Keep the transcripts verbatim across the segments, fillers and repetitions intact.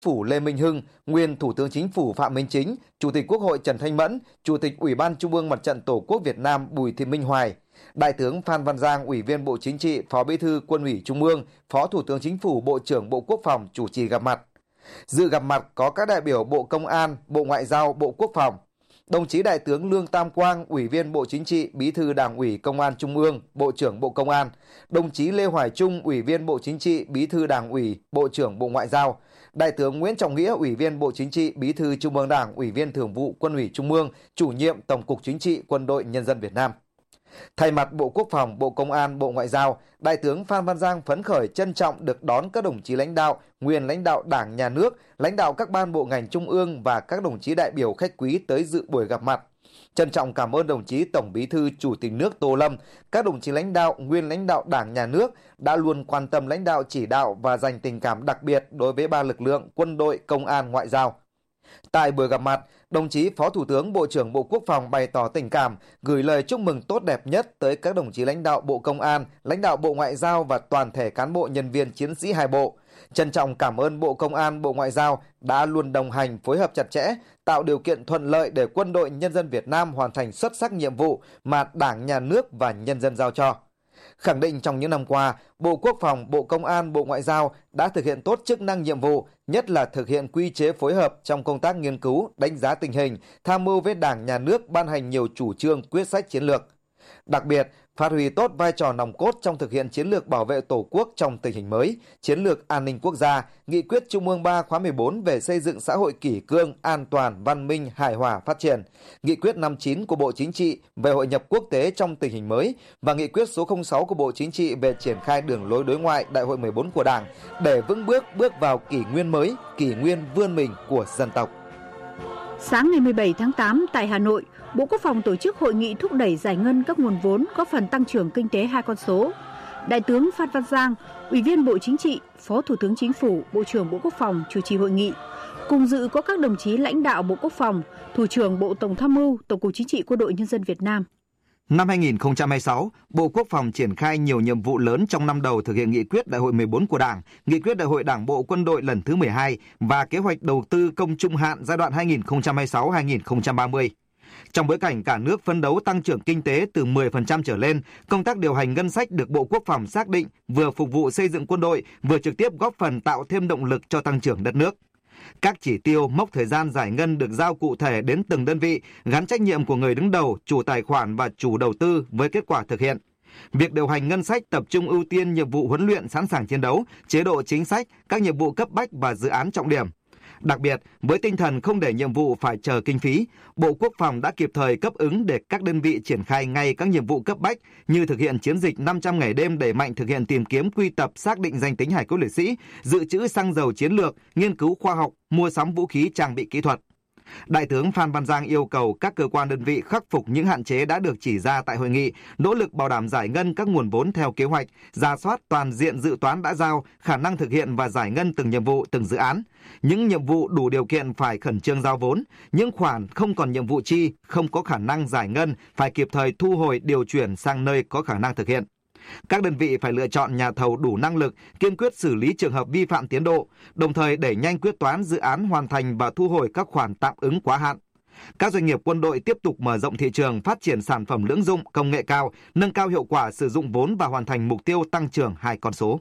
phủ Lê Minh Hưng, nguyên Thủ tướng Chính phủ Phạm Minh Chính, Chủ tịch Quốc hội Trần Thanh Mẫn, Chủ tịch Ủy ban Trung ương Mặt trận Tổ quốc Việt Nam Bùi Thị Minh Hoài, Đại tướng Phan Văn Giang, Ủy viên Bộ Chính trị, Phó Bí thư Quân ủy Trung ương, Phó Thủ tướng Chính phủ, Bộ trưởng Bộ Quốc phòng chủ trì gặp mặt. Dự gặp mặt có các đại biểu Bộ Công an, Bộ Ngoại giao, Bộ Quốc phòng. Đồng chí Đại tướng Lương Tam Quang, Ủy viên Bộ Chính trị, Bí thư Đảng ủy Công an Trung ương, Bộ trưởng Bộ Công an. Đồng chí Lê Hoài Trung, Ủy viên Bộ Chính trị, Bí thư Đảng ủy, Bộ trưởng Bộ Ngoại giao. Đại tướng Nguyễn Trọng Nghĩa, Ủy viên Bộ Chính trị, Bí thư Trung ương Đảng, Ủy viên Thường vụ Quân ủy Trung ương, Chủ nhiệm Tổng cục Chính trị Quân đội Nhân dân Việt Nam. Thay mặt Bộ Quốc phòng, Bộ Công an, Bộ Ngoại giao, Đại tướng Phan Văn Giang phấn khởi trân trọng được đón các đồng chí lãnh đạo, nguyên lãnh đạo Đảng, Nhà nước, lãnh đạo các ban bộ ngành trung ương và các đồng chí đại biểu khách quý tới dự buổi gặp mặt. Trân trọng cảm ơn đồng chí Tổng Bí thư Chủ tịch nước Tô Lâm, các đồng chí lãnh đạo, nguyên lãnh đạo Đảng, Nhà nước đã luôn quan tâm lãnh đạo chỉ đạo và dành tình cảm đặc biệt đối với ba lực lượng quân đội, công an, ngoại giao. Tại buổi gặp mặt, đồng chí Phó Thủ tướng Bộ trưởng Bộ Quốc phòng bày tỏ tình cảm, gửi lời chúc mừng tốt đẹp nhất tới các đồng chí lãnh đạo Bộ Công an, lãnh đạo Bộ Ngoại giao và toàn thể cán bộ nhân viên chiến sĩ hai bộ. Trân trọng cảm ơn Bộ Công an, Bộ Ngoại giao đã luôn đồng hành, phối hợp chặt chẽ, tạo điều kiện thuận lợi để Quân đội Nhân dân Việt Nam hoàn thành xuất sắc nhiệm vụ mà Đảng, Nhà nước và nhân dân giao cho. Khẳng định trong những năm qua, Bộ Quốc phòng, Bộ Công an, Bộ Ngoại giao đã thực hiện tốt chức năng nhiệm vụ, nhất là thực hiện quy chế phối hợp trong công tác nghiên cứu, đánh giá tình hình, tham mưu với Đảng, Nhà nước ban hành nhiều chủ trương, quyết sách chiến lược. Đặc biệt, phát huy tốt vai trò nòng cốt trong thực hiện chiến lược bảo vệ Tổ quốc trong tình hình mới, chiến lược an ninh quốc gia, nghị quyết Trung ương ba khóa mười bốn về xây dựng xã hội kỷ cương, an toàn, văn minh, hài hòa, phát triển, nghị quyết năm chín của Bộ Chính trị về hội nhập quốc tế trong tình hình mới và nghị quyết số không sáu của Bộ Chính trị về triển khai đường lối đối ngoại Đại hội mười bốn của Đảng để vững bước bước vào kỷ nguyên mới, kỷ nguyên vươn mình của dân tộc. Sáng ngày mười bảy tháng tám tại Hà Nội, Bộ Quốc phòng tổ chức hội nghị thúc đẩy giải ngân các nguồn vốn có phần tăng trưởng kinh tế hai con số. Đại tướng Phan Văn Giang, Ủy viên Bộ Chính trị, Phó Thủ tướng Chính phủ, Bộ trưởng Bộ Quốc phòng chủ trì hội nghị. Cùng dự có các đồng chí lãnh đạo Bộ Quốc phòng, Thủ trưởng Bộ Tổng tham mưu, Tổng cục Chính trị Quân đội Nhân dân Việt Nam. Năm hai nghìn không trăm hai mươi sáu, Bộ Quốc phòng triển khai nhiều nhiệm vụ lớn trong năm đầu thực hiện nghị quyết Đại hội mười bốn của Đảng, nghị quyết Đại hội Đảng bộ Quân đội lần thứ mười hai và kế hoạch đầu tư công trung hạn giai đoạn hai nghìn không trăm hai mươi sáu đến hai nghìn không trăm ba mươi. Trong bối cảnh cả nước phấn đấu tăng trưởng kinh tế từ mười phần trăm trở lên, công tác điều hành ngân sách được Bộ Quốc phòng xác định vừa phục vụ xây dựng quân đội, vừa trực tiếp góp phần tạo thêm động lực cho tăng trưởng đất nước. Các chỉ tiêu, mốc thời gian giải ngân được giao cụ thể đến từng đơn vị, gắn trách nhiệm của người đứng đầu, chủ tài khoản và chủ đầu tư với kết quả thực hiện. Việc điều hành ngân sách tập trung ưu tiên nhiệm vụ huấn luyện sẵn sàng chiến đấu, chế độ chính sách, các nhiệm vụ cấp bách và dự án trọng điểm. Đặc biệt, với tinh thần không để nhiệm vụ phải chờ kinh phí, Bộ Quốc phòng đã kịp thời cấp ứng để các đơn vị triển khai ngay các nhiệm vụ cấp bách như thực hiện chiến dịch năm trăm ngày đêm đẩy mạnh thực hiện tìm kiếm quy tập xác định danh tính hải cốt liệt sĩ, dự trữ xăng dầu chiến lược, nghiên cứu khoa học, mua sắm vũ khí trang bị kỹ thuật. Đại tướng Phan Văn Giang yêu cầu các cơ quan đơn vị khắc phục những hạn chế đã được chỉ ra tại hội nghị, nỗ lực bảo đảm giải ngân các nguồn vốn theo kế hoạch, rà soát toàn diện dự toán đã giao, khả năng thực hiện và giải ngân từng nhiệm vụ, từng dự án. Những nhiệm vụ đủ điều kiện phải khẩn trương giao vốn, những khoản không còn nhiệm vụ chi, không có khả năng giải ngân phải kịp thời thu hồi điều chuyển sang nơi có khả năng thực hiện. Các đơn vị phải lựa chọn nhà thầu đủ năng lực, kiên quyết xử lý trường hợp vi phạm tiến độ, đồng thời đẩy nhanh quyết toán dự án hoàn thành và thu hồi các khoản tạm ứng quá hạn. Các doanh nghiệp quân đội tiếp tục mở rộng thị trường, phát triển sản phẩm lưỡng dụng, công nghệ cao, nâng cao hiệu quả sử dụng vốn và hoàn thành mục tiêu tăng trưởng hai con số.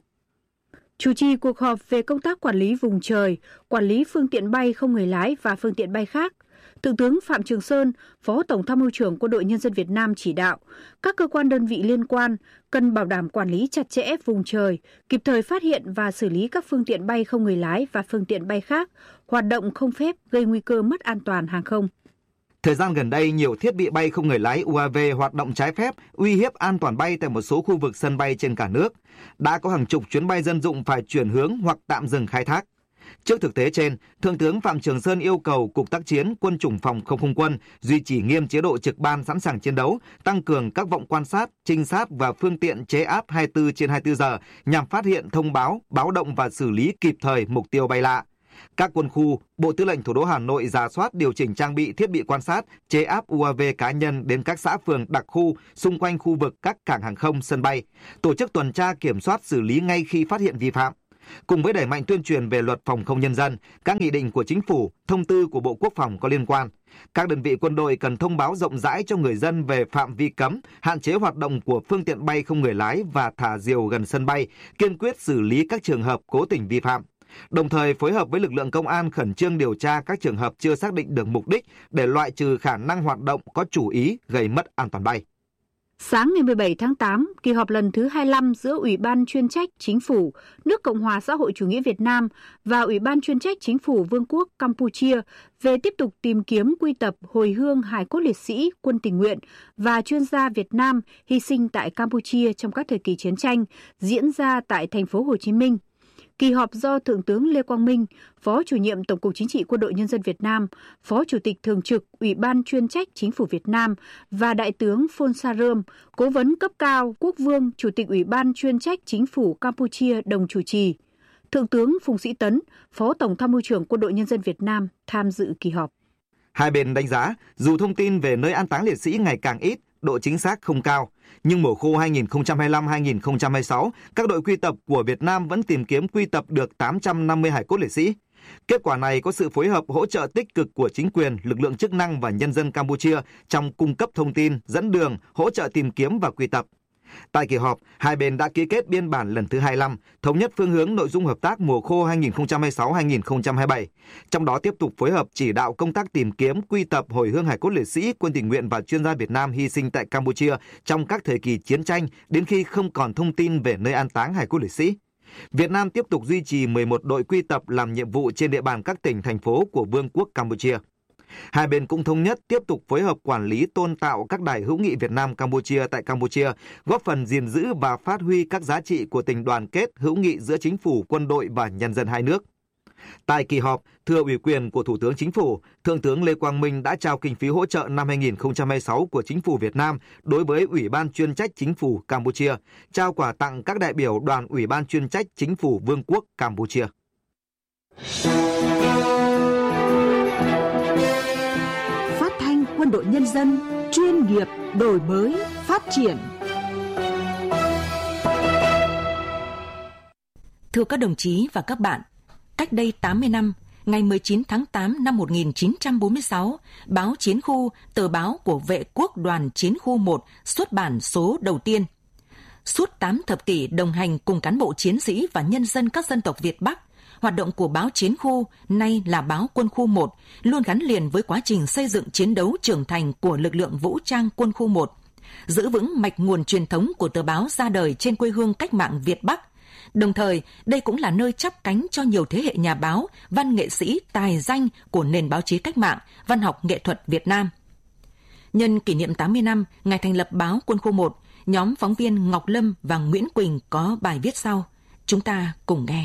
Chủ trì cuộc họp về công tác quản lý vùng trời, quản lý phương tiện bay không người lái và phương tiện bay khác, Thượng tướng Phạm Trường Sơn, Phó Tổng tham mưu trưởng Quân đội Nhân dân Việt Nam chỉ đạo các cơ quan đơn vị liên quan cần bảo đảm quản lý chặt chẽ vùng trời, kịp thời phát hiện và xử lý các phương tiện bay không người lái và phương tiện bay khác hoạt động không phép gây nguy cơ mất an toàn hàng không. Thời gian gần đây, nhiều thiết bị bay không người lái u a vê hoạt động trái phép, uy hiếp an toàn bay tại một số khu vực sân bay trên cả nước. Đã có hàng chục chuyến bay dân dụng phải chuyển hướng hoặc tạm dừng khai thác. Trước thực tế trên, Thượng tướng Phạm Trường Sơn yêu cầu Cục Tác chiến Quân chủng Phòng không không quân duy trì nghiêm chế độ trực ban sẵn sàng chiến đấu, tăng cường các vọng quan sát, trinh sát và phương tiện chế áp hai mươi tư trên hai mươi tư giờ nhằm phát hiện, thông báo, báo động và xử lý kịp thời mục tiêu bay lạ. Các quân khu, Bộ Tư lệnh Thủ đô Hà Nội rà soát điều chỉnh trang bị thiết bị quan sát, chế áp u a vê cá nhân đến các xã phường đặc khu xung quanh khu vực các cảng hàng không, sân bay, tổ chức tuần tra kiểm soát xử lý ngay khi phát hiện vi phạm. Cùng với đẩy mạnh tuyên truyền về luật phòng không nhân dân, các nghị định của Chính phủ, thông tư của Bộ Quốc phòng có liên quan, các đơn vị quân đội cần thông báo rộng rãi cho người dân về phạm vi cấm, hạn chế hoạt động của phương tiện bay không người lái và thả diều gần sân bay, kiên quyết xử lý các trường hợp cố tình vi phạm. Đồng thời phối hợp với lực lượng công an khẩn trương điều tra các trường hợp chưa xác định được mục đích để loại trừ khả năng hoạt động có chủ ý gây mất an toàn bay. Sáng ngày mười bảy tháng tám, kỳ họp lần thứ hai mươi lăm giữa Ủy ban chuyên trách Chính phủ nước Cộng hòa xã hội chủ nghĩa Việt Nam và Ủy ban chuyên trách Chính phủ Vương quốc Campuchia về tiếp tục tìm kiếm quy tập hồi hương hài cốt liệt sĩ, quân tình nguyện và chuyên gia Việt Nam hy sinh tại Campuchia trong các thời kỳ chiến tranh diễn ra tại thành phố Hồ Chí Minh. Kỳ họp do Thượng tướng Lê Quang Minh, Phó Chủ nhiệm Tổng cục Chính trị Quân đội Nhân dân Việt Nam, Phó Chủ tịch Thường trực Ủy ban chuyên trách Chính phủ Việt Nam và Đại tướng Phon Sarom, Cố vấn cấp cao Quốc vương Chủ tịch Ủy ban chuyên trách Chính phủ Campuchia đồng chủ trì. Thượng tướng Phùng Sĩ Tấn, Phó Tổng tham mưu trưởng Quân đội Nhân dân Việt Nam tham dự kỳ họp. Hai bên đánh giá, dù thông tin về nơi an táng liệt sĩ ngày càng ít, độ chính xác không cao, nhưng mùa khô hai nghìn không trăm hai mươi lăm hai nghìn không trăm hai mươi sáu, các đội quy tập của Việt Nam vẫn tìm kiếm quy tập được tám trăm năm mươi hài cốt liệt sĩ. Kết quả này có sự phối hợp hỗ trợ tích cực của chính quyền, lực lượng chức năng và nhân dân Campuchia trong cung cấp thông tin, dẫn đường, hỗ trợ tìm kiếm và quy tập. Tại kỳ họp, hai bên đã ký kết biên bản lần thứ hai mươi lăm, thống nhất phương hướng nội dung hợp tác mùa khô hai nghìn không trăm hai mươi sáu hai nghìn không trăm hai mươi bảy. Trong đó tiếp tục phối hợp chỉ đạo công tác tìm kiếm, quy tập hồi hương hài cốt liệt sĩ, quân tình nguyện và chuyên gia Việt Nam hy sinh tại Campuchia trong các thời kỳ chiến tranh đến khi không còn thông tin về nơi an táng hài cốt liệt sĩ. Việt Nam tiếp tục duy trì mười một đội quy tập làm nhiệm vụ trên địa bàn các tỉnh, thành phố của Vương quốc Campuchia. Hai bên cũng thống nhất tiếp tục phối hợp quản lý tôn tạo các đài hữu nghị Việt Nam Campuchia tại Campuchia, góp phần gìn giữ và phát huy các giá trị của tình đoàn kết hữu nghị giữa chính phủ, quân đội và nhân dân hai nước. Tại kỳ họp, thừa ủy quyền của Thủ tướng Chính phủ, Thượng tướng Lê Quang Minh đã trao kinh phí hỗ trợ năm hai nghìn không trăm hai mươi sáu của Chính phủ Việt Nam đối với Ủy ban chuyên trách Chính phủ Campuchia, trao quà tặng các đại biểu đoàn Ủy ban chuyên trách Chính phủ Vương quốc Campuchia. Phát thanh Quân đội Nhân dân, chuyên nghiệp, đổi mới, phát triển. Thưa các đồng chí và các bạn, cách đây tám mươi năm, ngày mười chín tháng tám năm một nghìn chín trăm bốn mươi sáu, báo Chiến khu, tờ báo của Vệ quốc đoàn Chiến khu một xuất bản số đầu tiên. Suốt tám thập kỷ đồng hành cùng cán bộ chiến sĩ và nhân dân các dân tộc Việt Bắc, hoạt động của báo Chiến khu, nay là báo Quân khu một, luôn gắn liền với quá trình xây dựng chiến đấu trưởng thành của lực lượng vũ trang Quân khu một, giữ vững mạch nguồn truyền thống của tờ báo ra đời trên quê hương cách mạng Việt Bắc. Đồng thời, đây cũng là nơi chắp cánh cho nhiều thế hệ nhà báo, văn nghệ sĩ tài danh của nền báo chí cách mạng, văn học nghệ thuật Việt Nam. Nhân kỷ niệm tám mươi năm ngày thành lập báo Quân khu một, nhóm phóng viên Ngọc Lâm và Nguyễn Quỳnh có bài viết sau. Chúng ta cùng nghe.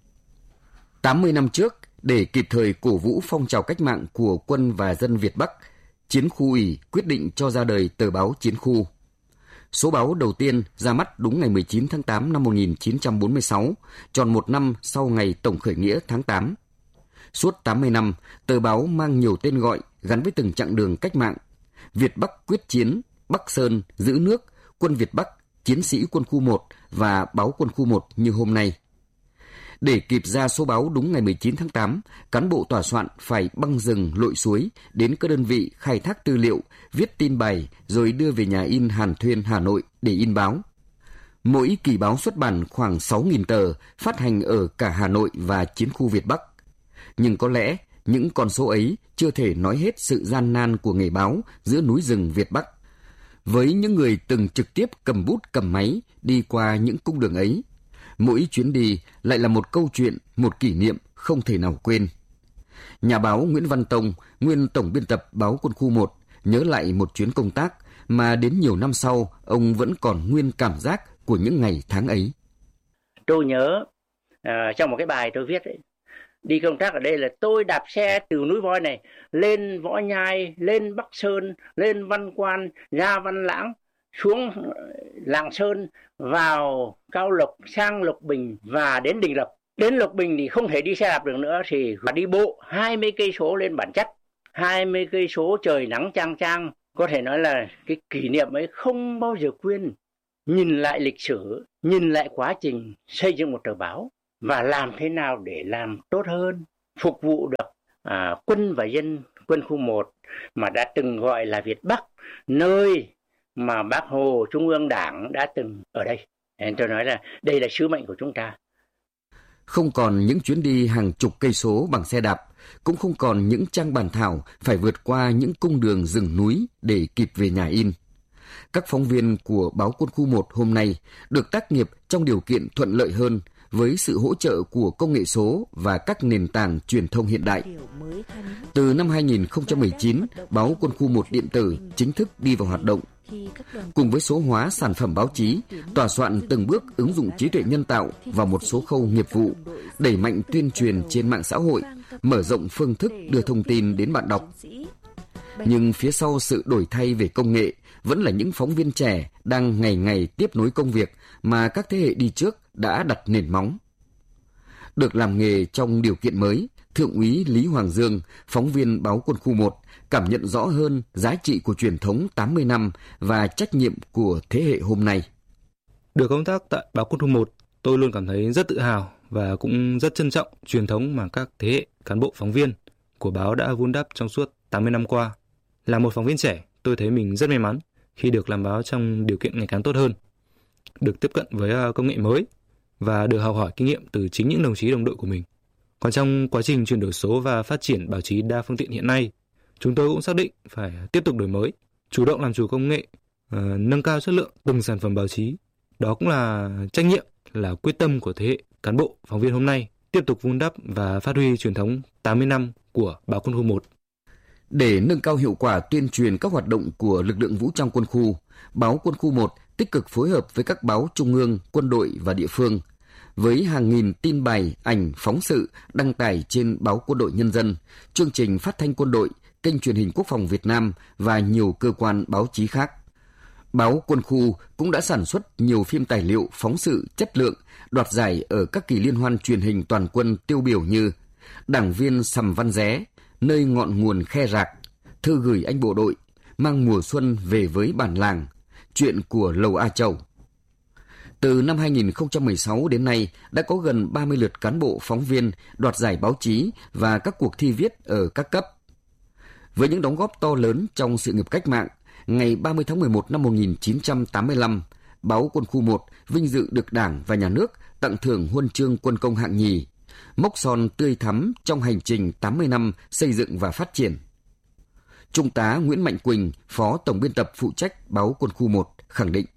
tám mươi năm trước, để kịp thời cổ vũ phong trào cách mạng của quân và dân Việt Bắc, Chiến khu ủy quyết định cho ra đời tờ báo Chiến khu. Số báo đầu tiên ra mắt đúng ngày mười chín tháng tám năm một nghìn chín trăm bốn mươi sáu, tròn một năm sau ngày tổng khởi nghĩa tháng tám. Suốt tám mươi năm, tờ báo mang nhiều tên gọi gắn với từng chặng đường cách mạng: Việt Bắc quyết chiến, Bắc Sơn giữ nước, Quân Việt Bắc, Chiến sĩ Quân khu một và báo Quân khu một như hôm nay. Để kịp ra số báo đúng ngày mười chín tháng tám, cán bộ tòa soạn phải băng rừng lội suối đến các đơn vị khai thác tư liệu, viết tin bài rồi đưa về nhà in Hàn Thuyên, Hà Nội để in báo. Mỗi kỳ báo xuất bản khoảng sáu nghìn tờ, phát hành ở cả Hà Nội và Chiến khu Việt Bắc. Nhưng có lẽ những con số ấy chưa thể nói hết sự gian nan của nghề báo giữa núi rừng Việt Bắc. Với những người từng trực tiếp cầm bút cầm máy đi qua những cung đường ấy, mỗi chuyến đi lại là một câu chuyện, một kỷ niệm không thể nào quên. Nhà báo Nguyễn Văn Tông, nguyên tổng biên tập báo Quân khu một, nhớ lại một chuyến công tác mà đến nhiều năm sau ông vẫn còn nguyên cảm giác của những ngày tháng ấy. Tôi nhớ uh, trong một cái bài tôi viết ấy, đi công tác ở đây là tôi đạp xe từ núi Voi này lên Võ Nhai, lên Bắc Sơn, lên Văn Quan, ra Văn Lãng, xuống Lạng Sơn, vào Cao Lộc, sang Lộc Bình và đến Đình Lập. Đến Lộc Bình thì không thể đi xe đạp được nữa thì mà đi bộ hai mươi cây số lên Bản Chất, hai mươi cây số trời nắng chang chang. Có thể nói là cái kỷ niệm ấy không bao giờ quên. Nhìn lại lịch sử, nhìn lại quá trình xây dựng một tờ báo, và làm thế nào để làm tốt hơn, phục vụ được à, quân và dân quân khu một mà đã từng gọi là Việt Bắc, nơi mà Bác Hồ Trung ương Đảng đã từng ở đây. Nên tôi nói là đây là sứ mệnh của chúng ta. Không còn những chuyến đi hàng chục cây số bằng xe đạp, cũng không còn những trang bản thảo phải vượt qua những cung đường rừng núi để kịp về nhà in. Các phóng viên của báo Quân khu một hôm nay được tác nghiệp trong điều kiện thuận lợi hơn với sự hỗ trợ của công nghệ số và các nền tảng truyền thông hiện đại. Từ năm hai nghìn không trăm mười chín, báo Quân khu một điện tử chính thức đi vào hoạt động. Cùng với số hóa sản phẩm báo chí, tòa soạn từng bước ứng dụng trí tuệ nhân tạo vào một số khâu nghiệp vụ, đẩy mạnh tuyên truyền trên mạng xã hội, mở rộng phương thức đưa thông tin đến bạn đọc. Nhưng phía sau sự đổi thay về công nghệ vẫn là những phóng viên trẻ đang ngày ngày tiếp nối công việc mà các thế hệ đi trước đã đặt nền móng. Được làm nghề trong điều kiện mới, Thượng úy Lý Hoàng Dương, phóng viên báo Quân khu một, cảm nhận rõ hơn giá trị của truyền thống tám mươi năm và trách nhiệm của thế hệ hôm nay. Được công tác tại báo Quân khu một, tôi luôn cảm thấy rất tự hào và cũng rất trân trọng truyền thống mà các thế hệ cán bộ phóng viên của báo đã vun đắp trong suốt tám mươi năm qua. Là một phóng viên trẻ, tôi thấy mình rất may mắn khi được làm báo trong điều kiện ngày càng tốt hơn, được tiếp cận với công nghệ mới và được học hỏi kinh nghiệm từ chính những đồng chí đồng đội của mình. Còn trong quá trình chuyển đổi số và phát triển báo chí đa phương tiện hiện nay, chúng tôi cũng xác định phải tiếp tục đổi mới, chủ động làm chủ công nghệ, uh, nâng cao chất lượng từng sản phẩm báo chí. Đó cũng là trách nhiệm, là quyết tâm của thế hệ cán bộ phóng viên hôm nay, tiếp tục vun đắp và phát huy truyền thống tám mươi năm của báo Quân khu một. Để nâng cao hiệu quả tuyên truyền các hoạt động của lực lượng vũ trang quân khu, báo Quân khu một tích cực phối hợp với các báo trung ương, quân đội và địa phương. Với hàng nghìn tin bài, ảnh, phóng sự đăng tải trên báo Quân đội Nhân dân, chương trình phát thanh quân đội, kênh truyền hình Quốc phòng Việt Nam và nhiều cơ quan báo chí khác. Báo Quân khu cũng đã sản xuất nhiều phim tài liệu phóng sự chất lượng, đoạt giải ở các kỳ liên hoan truyền hình toàn quân tiêu biểu như Đảng viên Sầm Văn Ré, Nơi ngọn nguồn khe rạc, Thư gửi anh bộ đội, Mang mùa xuân về với bản làng, Chuyện của Lầu A Chầu. Từ năm hai nghìn không trăm mười sáu đến nay, đã có gần ba mươi lượt cán bộ phóng viên đoạt giải báo chí và các cuộc thi viết ở các cấp. Với những đóng góp to lớn trong sự nghiệp cách mạng, ngày ba mươi tháng mười một năm một nghìn chín trăm tám mươi lăm, báo Quân khu một vinh dự được Đảng và Nhà nước tặng thưởng Huân chương Quân công hạng nhì, mốc son tươi thắm trong hành trình tám mươi năm xây dựng và phát triển. Trung tá Nguyễn Mạnh Quỳnh, Phó Tổng biên tập phụ trách báo Quân khu một khẳng định: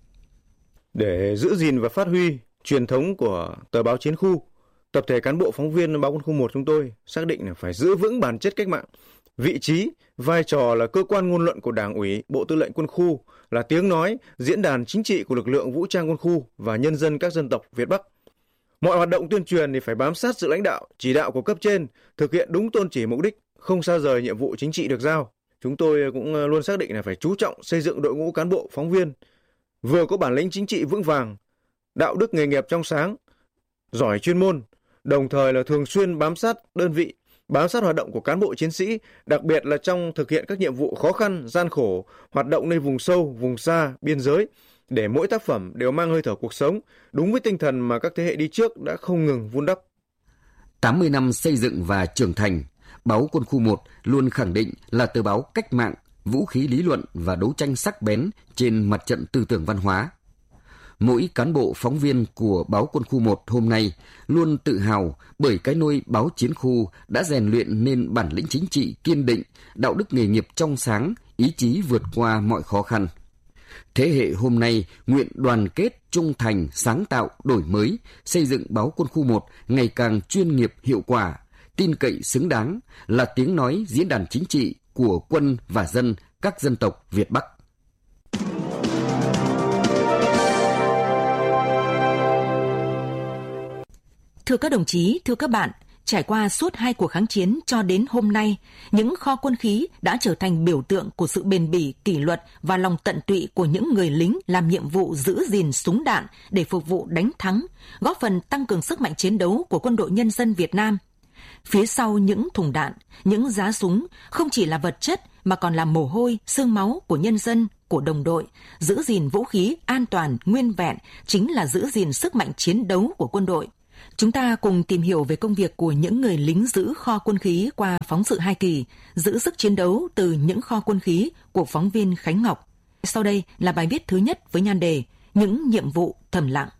Để giữ gìn và phát huy truyền thống của tờ báo Chiến khu, tập thể cán bộ phóng viên báo Quân khu một chúng tôi xác định là phải giữ vững bản chất cách mạng, vị trí, vai trò là cơ quan ngôn luận của Đảng ủy, Bộ Tư lệnh Quân khu, là tiếng nói, diễn đàn chính trị của lực lượng vũ trang quân khu và nhân dân các dân tộc Việt Bắc. Mọi hoạt động tuyên truyền thì phải bám sát sự lãnh đạo, chỉ đạo của cấp trên, thực hiện đúng tôn chỉ mục đích, không xa rời nhiệm vụ chính trị được giao. Chúng tôi cũng luôn xác định là phải chú trọng xây dựng đội ngũ cán bộ phóng viên vừa có bản lĩnh chính trị vững vàng, đạo đức nghề nghiệp trong sáng, giỏi chuyên môn, đồng thời là thường xuyên bám sát đơn vị, bám sát hoạt động của cán bộ chiến sĩ, đặc biệt là trong thực hiện các nhiệm vụ khó khăn, gian khổ, hoạt động nơi vùng sâu, vùng xa, biên giới, để mỗi tác phẩm đều mang hơi thở cuộc sống, đúng với tinh thần mà các thế hệ đi trước đã không ngừng vun đắp. tám mươi năm xây dựng và trưởng thành, báo Quân khu một luôn khẳng định là tờ báo cách mạng, vũ khí lý luận và đấu tranh sắc bén trên mặt trận tư tưởng văn hóa. Mỗi cán bộ phóng viên của báo Quân khu một hôm nay luôn tự hào bởi cái nôi báo Chiến khu đã rèn luyện nên bản lĩnh chính trị kiên định, đạo đức nghề nghiệp trong sáng, ý chí vượt qua mọi khó khăn. Thế hệ hôm nay nguyện đoàn kết, trung thành, sáng tạo, đổi mới, xây dựng báo Quân khu một ngày càng chuyên nghiệp, hiệu quả, tin cậy xứng đáng, là tiếng nói diễn đàn chính trị của quân và dân các dân tộc Việt Bắc. Thưa các đồng chí, thưa các bạn, trải qua suốt hai cuộc kháng chiến cho đến hôm nay, những kho quân khí đã trở thành biểu tượng của sự bền bỉ, kỷ luật và lòng tận tụy của những người lính làm nhiệm vụ giữ gìn súng đạn để phục vụ đánh thắng, góp phần tăng cường sức mạnh chiến đấu của Quân đội Nhân dân Việt Nam. Phía sau những thùng đạn, những giá súng không chỉ là vật chất mà còn là mồ hôi, xương máu của nhân dân, của đồng đội. Giữ gìn vũ khí an toàn, nguyên vẹn chính là giữ gìn sức mạnh chiến đấu của quân đội. Chúng ta cùng tìm hiểu về công việc của những người lính giữ kho quân khí qua phóng sự hai kỳ, giữ sức chiến đấu từ những kho quân khí của phóng viên Khánh Ngọc. Sau đây là bài viết thứ nhất với nhan đề Những nhiệm vụ thầm lặng.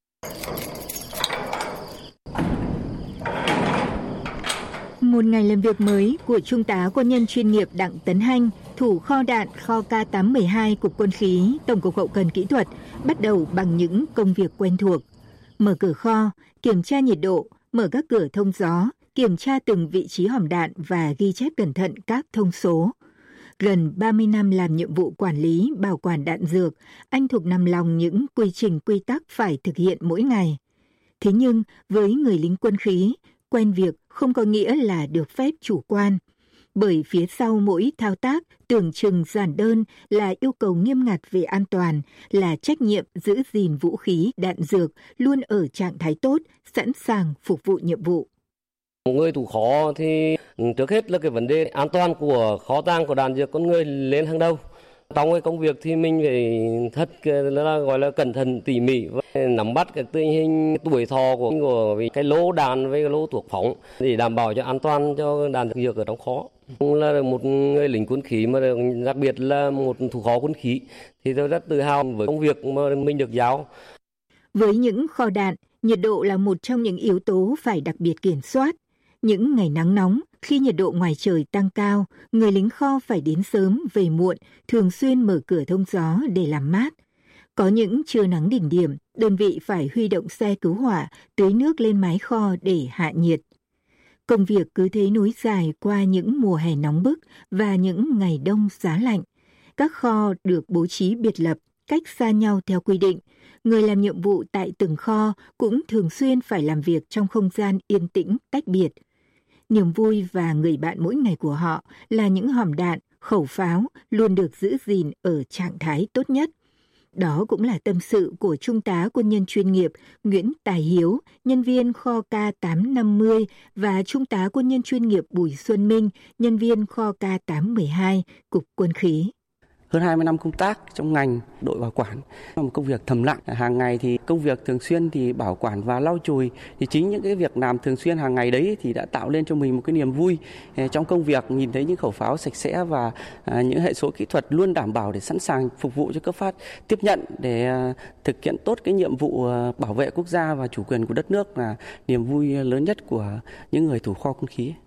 Một ngày làm việc mới của Trung tá quân nhân chuyên nghiệp Đặng Tấn Hanh, thủ kho đạn kho K tám một hai Cục Quân khí, Tổng cục Hậu cần Kỹ thuật, bắt đầu bằng những công việc quen thuộc. Mở cửa kho, kiểm tra nhiệt độ, mở các cửa thông gió, kiểm tra từng vị trí hòm đạn và ghi chép cẩn thận các thông số. Gần ba mươi năm làm nhiệm vụ quản lý, bảo quản đạn dược, anh thuộc nằm lòng những quy trình quy tắc phải thực hiện mỗi ngày. Thế nhưng, với người lính quân khí, quen việc không có nghĩa là được phép chủ quan. Bởi phía sau mỗi thao tác tưởng chừng giản đơn là yêu cầu nghiêm ngặt về an toàn, là trách nhiệm giữ gìn vũ khí, đạn dược luôn ở trạng thái tốt, sẵn sàng phục vụ nhiệm vụ. Một người thủ kho thì trước hết là cái vấn đề an toàn của kho tàng của đạn dược con người lên hàng đầu. Trong cái công việc thì mình phải thật là gọi là cẩn thận tỉ mỉ và nắm bắt cái tình hình tuổi thọ của, của cái lô đạn với cái lô thuốc phóng để đảm bảo cho an toàn cho đạn dược ở trong kho. Là một người lính quân khí mà đặc biệt là một thủ kho quân khí thì tôi rất tự hào với công việc mà mình được giao. Với những kho đạn, nhiệt độ là một trong những yếu tố phải đặc biệt kiểm soát. Những ngày nắng nóng, khi nhiệt độ ngoài trời tăng cao, người lính kho phải đến sớm, về muộn, thường xuyên mở cửa thông gió để làm mát. Có những trưa nắng đỉnh điểm, đơn vị phải huy động xe cứu hỏa, tưới nước lên mái kho để hạ nhiệt. Công việc cứ thế nối dài qua những mùa hè nóng bức và những ngày đông giá lạnh. Các kho được bố trí biệt lập, cách xa nhau theo quy định. Người làm nhiệm vụ tại từng kho cũng thường xuyên phải làm việc trong không gian yên tĩnh, tách biệt. Niềm vui và người bạn mỗi ngày của họ là những hòm đạn, khẩu pháo luôn được giữ gìn ở trạng thái tốt nhất. Đó cũng là tâm sự của Trung tá quân nhân chuyên nghiệp Nguyễn Tài Hiếu, nhân viên kho K tám năm mươi và Trung tá quân nhân chuyên nghiệp Bùi Xuân Minh, nhân viên kho K tám một hai, Cục Quân khí. Hơn hai mươi năm công tác trong ngành đội bảo quản là một công việc thầm lặng. Hàng ngày thì công việc thường xuyên thì bảo quản và lau chùi. Thì chính những cái việc làm thường xuyên hàng ngày đấy thì đã tạo lên cho mình một cái niềm vui trong công việc, nhìn thấy những khẩu pháo sạch sẽ và những hệ số kỹ thuật luôn đảm bảo để sẵn sàng phục vụ cho cấp phát tiếp nhận để thực hiện tốt cái nhiệm vụ bảo vệ quốc gia và chủ quyền của đất nước là niềm vui lớn nhất của những người thủ kho quân khí.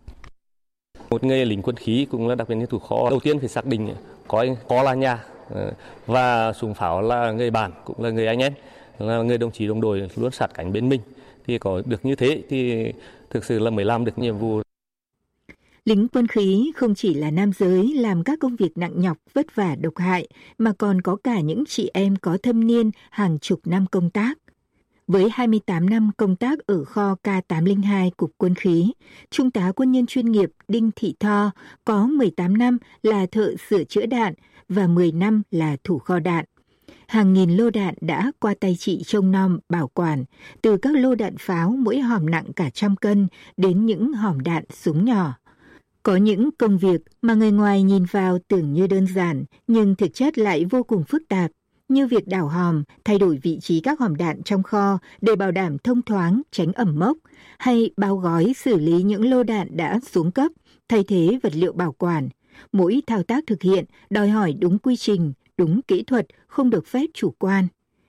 Một người lính quân khí cũng là đặc biệt như thủ kho, đầu tiên phải xác định coi kho là nhà và súng pháo là người bạn, cũng là người anh em, là người đồng chí đồng đội luôn sát cánh bên mình. Thì có được như thế thì thực sự là mới làm được nhiệm vụ. Lính quân khí không chỉ là nam giới làm các công việc nặng nhọc, vất vả, độc hại, mà còn có cả những chị em có thâm niên hàng chục năm công tác. Với hai mươi tám năm công tác ở kho K tám không hai Cục Quân khí, Trung tá quân nhân chuyên nghiệp Đinh Thị Tho có mười tám năm là thợ sửa chữa đạn và mười năm là thủ kho đạn. Hàng nghìn lô đạn đã qua tay chị trông nom, bảo quản, từ các lô đạn pháo mỗi hòm nặng cả trăm cân đến những hòm đạn súng nhỏ. Có những công việc mà người ngoài nhìn vào tưởng như đơn giản, nhưng thực chất lại vô cùng phức tạp, như việc đảo hòm, thay đổi vị trí các hòm đạn trong kho để bảo đảm thông thoáng, tránh ẩm mốc, hay bao gói xử lý những lô đạn đã xuống cấp, thay thế vật liệu bảo quản. Mỗi thao tác thực hiện đòi hỏi đúng quy trình, đúng kỹ thuật, không được phép chủ quan.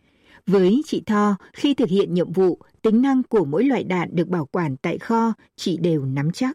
Với chị Tho, khi thực hiện nhiệm vụ, tính năng của mỗi loại đạn được bảo quản tại kho, chị đều nắm chắc.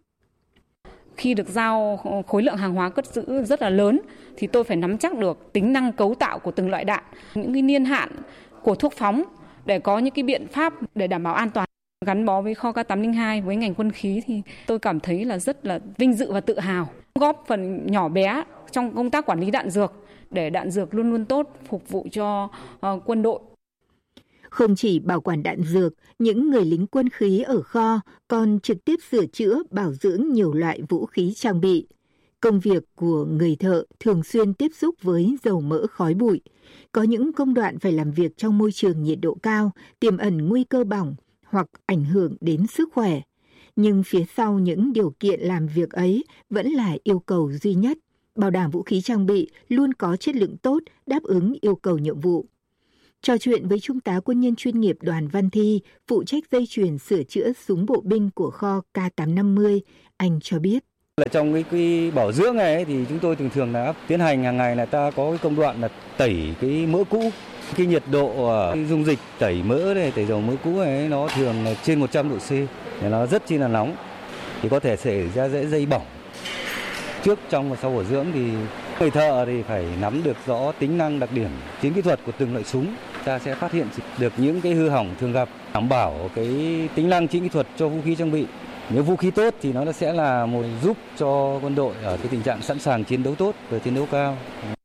Khi được giao khối lượng hàng hóa cất giữ rất là lớn thì tôi phải nắm chắc được tính năng cấu tạo của từng loại đạn, những cái niên hạn của thuốc phóng để có những cái biện pháp để đảm bảo an toàn. Gắn bó với kho K tám không hai, với ngành quân khí thì tôi cảm thấy là rất là vinh dự và tự hào, góp phần nhỏ bé trong công tác quản lý đạn dược để đạn dược luôn luôn tốt, phục vụ cho uh, quân đội. Không chỉ bảo quản đạn dược, những người lính quân khí ở kho còn trực tiếp sửa chữa, bảo dưỡng nhiều loại vũ khí trang bị. Công việc của người thợ thường xuyên tiếp xúc với dầu mỡ, khói bụi. Có những công đoạn phải làm việc trong môi trường nhiệt độ cao, tiềm ẩn nguy cơ bỏng hoặc ảnh hưởng đến sức khỏe. Nhưng phía sau những điều kiện làm việc ấy vẫn là yêu cầu duy nhất, bảo đảm vũ khí trang bị luôn có chất lượng tốt, đáp ứng yêu cầu nhiệm vụ. Trò chuyện với Trung tá quân nhân chuyên nghiệp Đoàn Văn Thi, phụ trách dây chuyền sửa chữa súng bộ binh của kho K tám năm mươi, anh cho biết. Là trong cái, cái bảo dưỡng này ấy, thì chúng tôi thường thường là tiến hành hàng ngày là ta có cái công đoạn là tẩy cái mỡ cũ. Cái nhiệt độ cái dung dịch tẩy mỡ này, tẩy dầu mỡ cũ này nó thường là trên một trăm độ C, thì nó rất chi là nóng, thì có thể xảy ra dễ dây bỏng. Trước, trong và sau bảo dưỡng thì người thợ thì phải nắm được rõ tính năng, đặc điểm, chiến kỹ thuật của từng loại súng. Ta sẽ phát hiện được những cái hư hỏng thường gặp, đảm bảo cái tính năng chiến kỹ thuật cho vũ khí trang bị. Nếu vũ khí tốt thì nó sẽ là một giúp cho quân đội ở cái tình trạng sẵn sàng chiến đấu tốt và chiến đấu cao.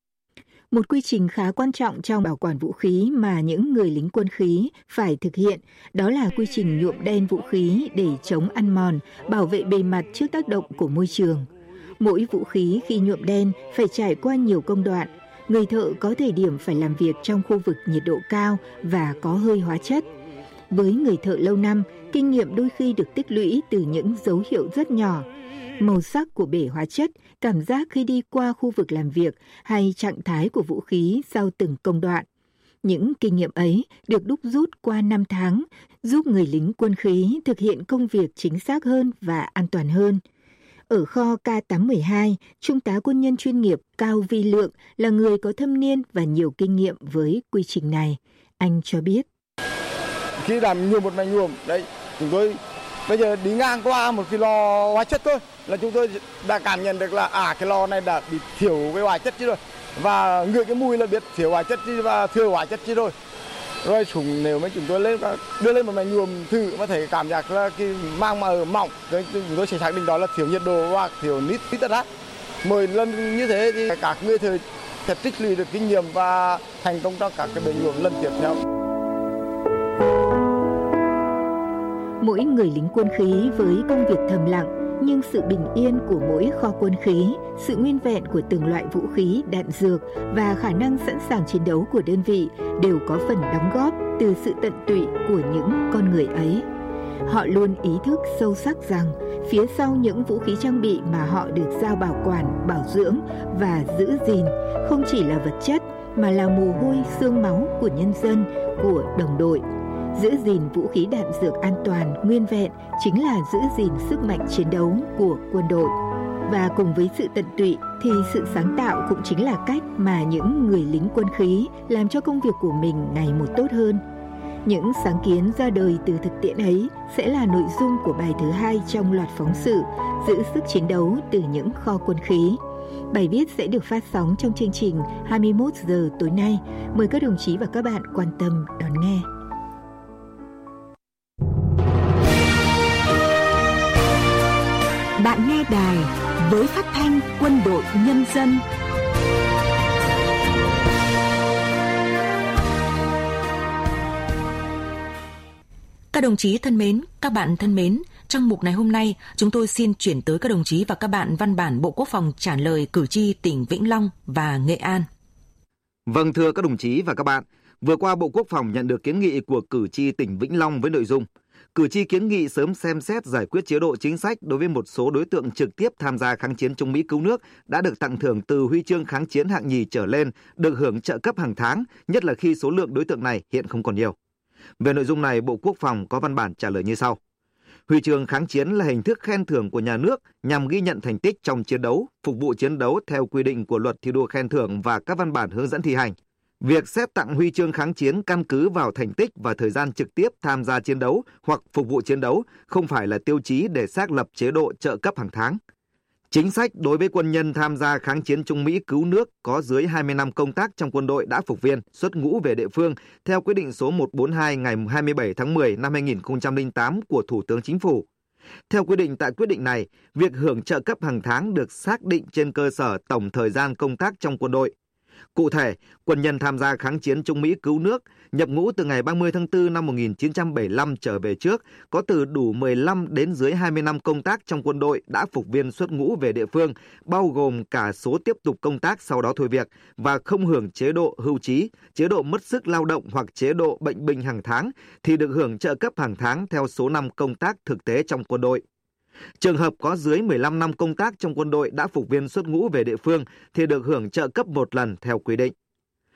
Một quy trình khá quan trọng trong bảo quản vũ khí mà những người lính quân khí phải thực hiện, đó là quy trình nhuộm đen vũ khí để chống ăn mòn, bảo vệ bề mặt trước tác động của môi trường. Mỗi vũ khí khi nhuộm đen phải trải qua nhiều công đoạn. Người thợ có thời điểm phải làm việc trong khu vực nhiệt độ cao và có hơi hóa chất. Với người thợ lâu năm, kinh nghiệm đôi khi được tích lũy từ những dấu hiệu rất nhỏ. Màu sắc của bể hóa chất, cảm giác khi đi qua khu vực làm việc hay trạng thái của vũ khí sau từng công đoạn. Những kinh nghiệm ấy được đúc rút qua năm tháng, giúp người lính quân khí thực hiện công việc chính xác hơn và an toàn hơn. Ở kho K tám một hai, Trung tá quân nhân chuyên nghiệp Cao Vi Lượng là người có thâm niên và nhiều kinh nghiệm với quy trình này. Anh cho biết. Khi làm nhuộm một mảnh nhuộm, đấy, chúng tôi bây giờ đi ngang qua một cái lò hóa chất thôi là chúng tôi đã cảm nhận được là à cái lò này đã bị thiểu cái hóa chất chứ rồi, và ngửi cái mùi là biết thiểu hóa chất chứ và thừa hóa chất chứ rồi. Rồi súng nếu mà chúng tôi lên và đưa lên một mảnh nhuộm thử mà thấy cảm giác là cái mang mà ở mỏng, rồi chúng tôi sẽ xác định đó là thiếu nhiệt độ hoặc thiếu nít nitrat. Mỗi lần như thế thì các người thợ sẽ tích lũy được kinh nghiệm và thành công trong các cái bể nhuộm lần tiếp theo. Mỗi người lính quân khí với công việc thầm lặng, nhưng sự bình yên của mỗi kho quân khí, sự nguyên vẹn của từng loại vũ khí, đạn dược và khả năng sẵn sàng chiến đấu của đơn vị đều có phần đóng góp từ sự tận tụy của những con người ấy. Họ luôn ý thức sâu sắc rằng phía sau những vũ khí trang bị mà họ được giao bảo quản, bảo dưỡng và giữ gìn không chỉ là vật chất mà là mồ hôi xương máu của nhân dân, của đồng đội. Giữ gìn vũ khí đạn dược an toàn, nguyên vẹn chính là giữ gìn sức mạnh chiến đấu của quân đội. Và cùng với sự tận tụy thì sự sáng tạo cũng chính là cách mà những người lính quân khí làm cho công việc của mình ngày một tốt hơn. Những sáng kiến ra đời từ thực tiễn ấy sẽ là nội dung của bài thứ hai trong loạt phóng sự Giữ sức chiến đấu từ những kho quân khí. Bài viết sẽ được phát sóng trong chương trình hai mươi mốt giờ tối nay. Mời các đồng chí và các bạn quan tâm đón nghe. Bạn nghe đài với phát thanh Quân đội Nhân dân. Các đồng chí thân mến, các bạn thân mến, trong mục này hôm nay, chúng tôi xin chuyển tới các đồng chí và các bạn văn bản Bộ Quốc phòng trả lời cử tri tỉnh Vĩnh Long và Nghệ An. Vâng, thưa các đồng chí và các bạn, vừa qua Bộ Quốc phòng nhận được kiến nghị của cử tri tỉnh Vĩnh Long với nội dung cử tri kiến nghị sớm xem xét giải quyết chế độ chính sách đối với một số đối tượng trực tiếp tham gia kháng chiến chống Mỹ cứu nước đã được tặng thưởng từ huy chương kháng chiến hạng nhì trở lên được hưởng trợ cấp hàng tháng, nhất là khi số lượng đối tượng này hiện không còn nhiều. Về nội dung này, Bộ Quốc phòng có văn bản trả lời như sau. Huy chương kháng chiến là hình thức khen thưởng của nhà nước nhằm ghi nhận thành tích trong chiến đấu, phục vụ chiến đấu theo quy định của Luật thi đua khen thưởng và các văn bản hướng dẫn thi hành. Việc xét tặng huy chương kháng chiến căn cứ vào thành tích và thời gian trực tiếp tham gia chiến đấu hoặc phục vụ chiến đấu, không phải là tiêu chí để xác lập chế độ trợ cấp hàng tháng. Chính sách đối với quân nhân tham gia kháng chiến chống Mỹ cứu nước có dưới hai mươi năm công tác trong quân đội đã phục viên, xuất ngũ về địa phương theo quyết định số một trăm bốn mươi hai ngày hai mươi bảy tháng mười năm hai nghìn không trăm lẻ tám của Thủ tướng Chính phủ. Theo quy định tại quyết định này, việc hưởng trợ cấp hàng tháng được xác định trên cơ sở tổng thời gian công tác trong quân đội. Cụ thể, quân nhân tham gia kháng chiến chống Mỹ cứu nước, nhập ngũ từ ngày ba mươi tháng tư năm một nghìn chín trăm bảy mươi lăm trở về trước, có từ đủ mười lăm đến dưới hai mươi năm công tác trong quân đội đã phục viên xuất ngũ về địa phương, bao gồm cả số tiếp tục công tác sau đó thôi việc và không hưởng chế độ hưu trí, chế độ mất sức lao động hoặc chế độ bệnh binh hàng tháng, thì được hưởng trợ cấp hàng tháng theo số năm công tác thực tế trong quân đội. Trường hợp có dưới mười lăm năm công tác trong quân đội đã phục viên xuất ngũ về địa phương thì được hưởng trợ cấp một lần theo quy định.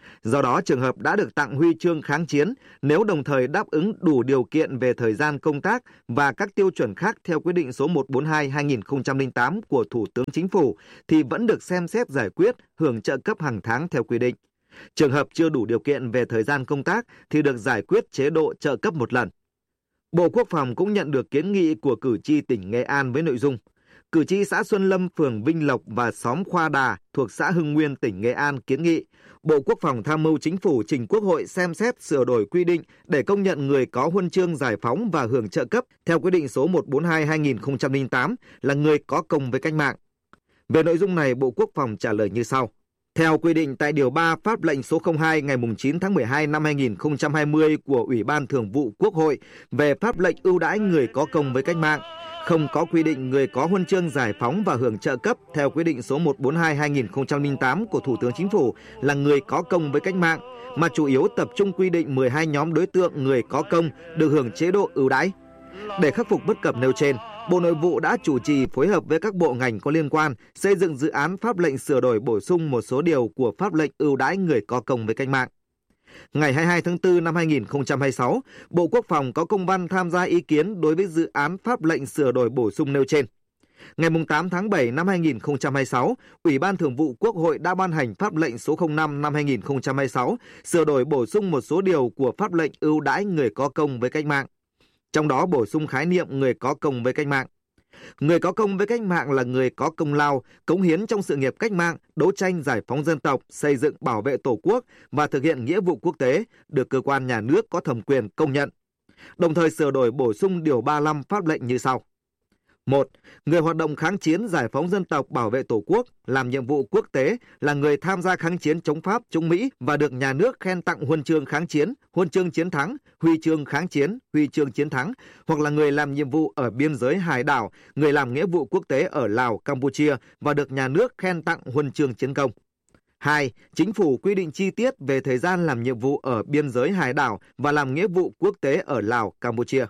Do đó, trường hợp đã được tặng huy chương kháng chiến nếu đồng thời đáp ứng đủ điều kiện về thời gian công tác và các tiêu chuẩn khác theo quyết định số một trăm bốn mươi hai trên hai nghìn không trăm lẻ tám của Thủ tướng Chính phủ thì vẫn được xem xét giải quyết hưởng trợ cấp hàng tháng theo quy định. Trường hợp chưa đủ điều kiện về thời gian công tác thì được giải quyết chế độ trợ cấp một lần. Bộ Quốc phòng cũng nhận được kiến nghị của cử tri tỉnh Nghệ An với nội dung: cử tri xã Xuân Lâm, phường Vinh Lộc và xóm Khoa Đà thuộc xã Hưng Nguyên, tỉnh Nghệ An kiến nghị Bộ Quốc phòng tham mưu Chính phủ trình Quốc hội xem xét sửa đổi quy định để công nhận người có huân chương giải phóng và hưởng trợ cấp theo quyết định số một trăm bốn mươi hai trên hai nghìn không trăm lẻ tám là người có công với cách mạng. Về nội dung này, Bộ Quốc phòng trả lời như sau. Theo quy định tại Điều ba Pháp lệnh số không hai ngày chín tháng mười hai năm hai nghìn không trăm hai mươi của Ủy ban Thường vụ Quốc hội về pháp lệnh ưu đãi người có công với cách mạng, không có quy định người có huân chương giải phóng và hưởng trợ cấp theo quyết định số một trăm bốn mươi hai trên hai nghìn không trăm lẻ tám của Thủ tướng Chính phủ là người có công với cách mạng, mà chủ yếu tập trung quy định mười hai nhóm đối tượng người có công được hưởng chế độ ưu đãi. Để khắc phục bất cập nêu trên, Bộ Nội vụ đã chủ trì phối hợp với các bộ ngành có liên quan xây dựng dự án pháp lệnh sửa đổi bổ sung một số điều của pháp lệnh ưu đãi người có công với cách mạng. Ngày hai mươi hai tháng tư năm hai nghìn không trăm hai mươi sáu, Bộ Quốc phòng có công văn tham gia ý kiến đối với dự án pháp lệnh sửa đổi bổ sung nêu trên. Ngày tám tháng bảy năm hai nghìn không trăm hai mươi sáu, Ủy ban Thường vụ Quốc hội đã ban hành pháp lệnh số không năm năm hai nghìn không trăm hai mươi sáu sửa đổi bổ sung một số điều của pháp lệnh ưu đãi người có công với cách mạng. Trong đó bổ sung khái niệm người có công với cách mạng. Người có công với cách mạng là người có công lao, cống hiến trong sự nghiệp cách mạng, đấu tranh giải phóng dân tộc, xây dựng bảo vệ Tổ quốc và thực hiện nghĩa vụ quốc tế, được cơ quan nhà nước có thẩm quyền công nhận. Đồng thời sửa đổi bổ sung Điều ba mươi lăm pháp lệnh như sau. một. Người hoạt động kháng chiến giải phóng dân tộc bảo vệ Tổ quốc, làm nhiệm vụ quốc tế là người tham gia kháng chiến chống Pháp, chống Mỹ và được nhà nước khen tặng huân chương kháng chiến, huân chương chiến thắng, huy chương kháng chiến, huy chương chiến thắng, hoặc là người làm nhiệm vụ ở biên giới hải đảo, người làm nghĩa vụ quốc tế ở Lào, Campuchia và được nhà nước khen tặng huân chương chiến công. hai. Chính phủ quy định chi tiết về thời gian làm nhiệm vụ ở biên giới hải đảo và làm nghĩa vụ quốc tế ở Lào, Campuchia.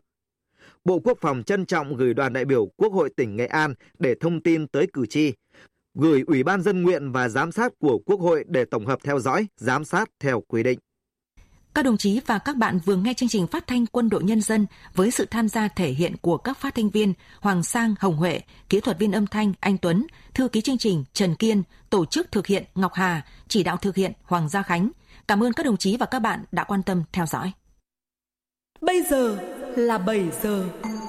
Bộ Quốc phòng trân trọng gửi đoàn đại biểu Quốc hội tỉnh Nghệ An để thông tin tới cử tri, gửi Ủy ban Dân nguyện và Giám sát của Quốc hội để tổng hợp theo dõi, giám sát theo quy định. Các đồng chí và các bạn vừa nghe chương trình phát thanh Quân đội Nhân dân với sự tham gia thể hiện của các phát thanh viên Hoàng Sang, Hồng Huệ, kỹ thuật viên âm thanh Anh Tuấn, thư ký chương trình Trần Kiên, tổ chức thực hiện Ngọc Hà, chỉ đạo thực hiện Hoàng Gia Khánh. Cảm ơn các đồng chí và các bạn đã quan tâm theo dõi. Bây giờ là bảy giờ.